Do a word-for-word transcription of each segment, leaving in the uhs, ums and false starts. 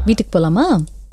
வீட்டுக்கு போலாமா?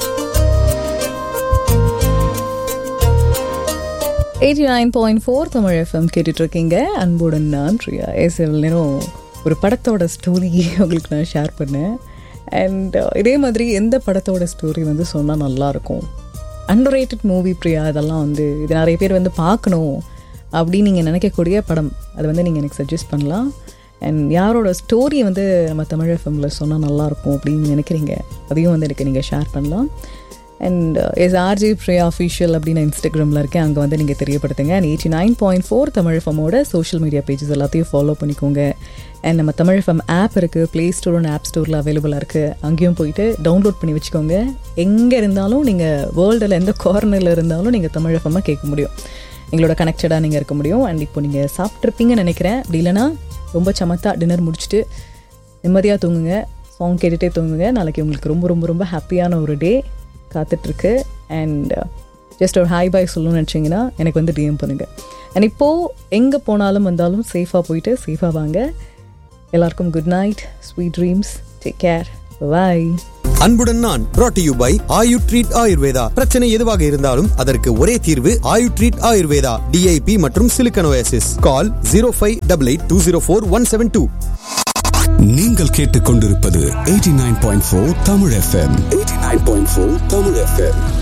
Eighty nine point four Tamil FM கேட்டுட்டு இருக்கீங்க. அன்புடன் நான் பிரியா. ஏசிஎல் நேரம் ஒரு படத்தோட ஸ்டோரி உங்களுக்கு நான் ஷேர் பண்ணேன். அண்ட் இதே மாதிரி எந்த படத்தோட ஸ்டோரி வந்து சொன்னால் நல்லாயிருக்கும், அண்டர் ரேட்டட் மூவி பிரியா, இதெல்லாம் வந்து இது நிறைய பேர் வந்து பார்க்கணும் அப்படின்னு நீங்கள் நினைக்கக்கூடிய படம், அதை வந்து நீங்கள் எனக்கு சஜஸ்ட் பண்ணலாம். அண்ட் யாரோட ஸ்டோரி வந்து நம்ம தமிழ் எஃப்எம்மில் சொன்னால் நல்லாயிருக்கும் அப்படின்னு நினைக்கிறீங்க, அதையும் வந்து எனக்கு நீங்கள் ஷேர் பண்ணலாம். And S RJ Priya official அப்படின்னு இன்ஸ்டாகிராமில் இருக்கேன், அங்கே வந்து நீங்கள் தெரியப்படுத்துங்க. And eighty nine point four Tamil எஃப்எம்மோட social media pages எல்லாத்தையும் ஃபாலோ பண்ணிக்கோங்க. அண்ட் நம்ம தமிழ் எஃப்எம் ஆப் இருக்குது, ப்ளே ஸ்டோர் அண்ட் ஆப் ஸ்டோரில் அவைலபிளாக இருக்குது, அங்கேயும் போயிட்டு டவுன்லோட் பண்ணி வச்சுக்கோங்க. எங்கே இருந்தாலும் நீங்கள் வேர்ல்டில் எந்த கார்னரில் இருந்தாலும் நீங்கள் தமிழ் எஃப்எம்மாக கேட்க முடியும், எங்களோட கனெக்டடாக நீங்கள் இருக்க முடியும். அண்ட் இப்போ நீங்கள் சாப்பிட்ருப்பீங்கன்னு நினைக்கிறேன். அப்படி இல்லைனா ரொம்ப சமத்தாக டின்னர் முடிச்சுட்டு நிம்மதியாக தூங்குங்க, சாங் கேட்டுகிட்டே தூங்குங்க. நாளைக்கு உங்களுக்கு ரொம்ப ரொம்ப ரொம்ப ஹாப்பியான ஒரு டே காத்துட்ருக்கு. அண்ட் ஜஸ்ட் ஒரு ஹாய் பாய் சொல்லணும்னு நினச்சிங்கன்னா எனக்கு வந்து டிஎம் பண்ணுங்கள். அண்ட் இப்போது எங்கே போனாலும் வந்தாலும் சேஃபாக போயிட்டு சேஃபாக வாங்க. எல்லாருக்கும் good night, sweet dreams, take care, பாய். அன்புடன் நான் brought to you by Ayu treat Ayurveda. பிரச்சனை எதுவாக இருந்தாலும் அதற்கு ஒரே தீர்வு ஆயு ட்ரீட் ஆயுர்வேதா. டிஐபி மற்றும் சிலிக்கனோசிஸ். கால் zero five eight eight two zero four one seven two. நீங்கள் கேட்டுக்கொண்டிருப்பது eighty nine point four Tamil FM. Eighty nine point four Tamil FM.